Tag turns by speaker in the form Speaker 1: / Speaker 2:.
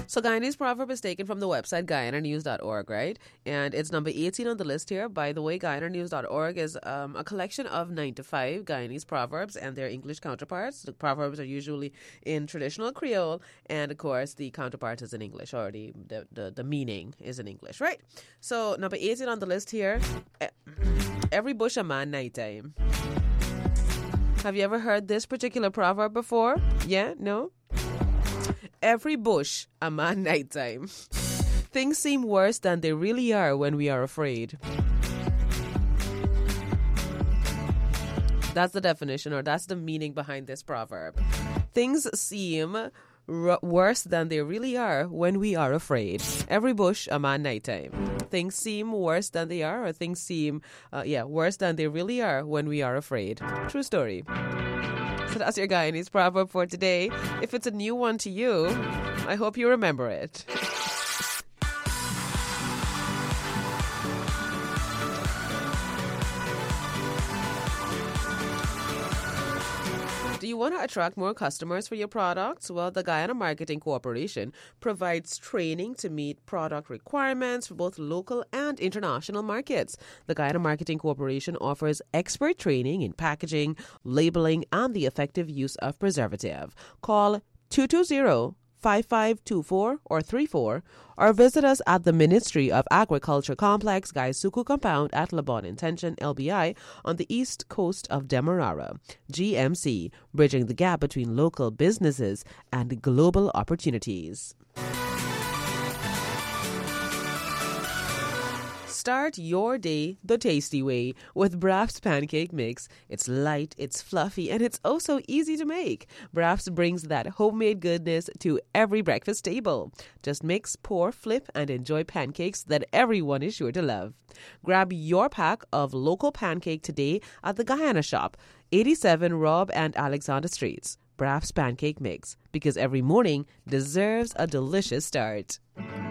Speaker 1: So Guyanese proverb is taken from the website GuyanaNews.org, right? And it's number 18 on the list here. By the way, GuyanaNews.org is a collection of 9 to 5 Guyanese proverbs and their English counterparts. The proverbs are usually in traditional Creole, and of course the counterpart is in English, or the meaning is in English, right? So number 18 on the list here, every bush a man nighttime. Have you ever heard this particular proverb before? Yeah? No? Every bush a man nighttime. Things seem worse than they really are when we are afraid. That's the definition, or that's the meaning behind this proverb. Things seem worse than they really are when we are afraid. Every bush a man nighttime. Things seem worse than they are, or things seem worse than they really are when we are afraid. True story. So that's your Guyanese proverb for today. If it's a new one to you, I hope you remember it. Do you want to attract more customers for your products? Well, the Guyana Marketing Corporation provides training to meet product requirements for both local and international markets. The Guyana Marketing Corporation offers expert training in packaging, labeling, and the effective use of preservative. Call 220-5524 or 34, or visit us at the Ministry of Agriculture Complex, Gaisuku Compound at Labon Intention, LBI, on the east coast of Demerara. GMC, bridging the gap between local businesses and global opportunities. Start your day the tasty way with Braff's Pancake Mix. It's light, it's fluffy, and it's oh so easy to make. Braff's brings that homemade goodness to every breakfast table. Just mix, pour, flip, and enjoy pancakes that everyone is sure to love. Grab your pack of local pancake today at the Guyana Shop, 87 Rob and Alexander Streets. Braff's Pancake Mix, because every morning deserves a delicious start.